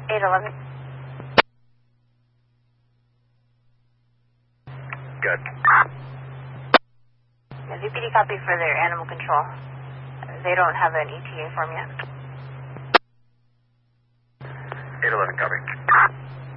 811. Good. Yeah, VPD copy for their animal control. They don't have an ETA form yet. 811 copy.